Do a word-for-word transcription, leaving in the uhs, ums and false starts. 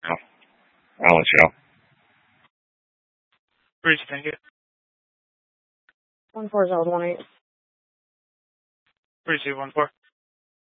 I'll, I'll let you know. Breach, thank you. One four zero one eight. Breach, one four.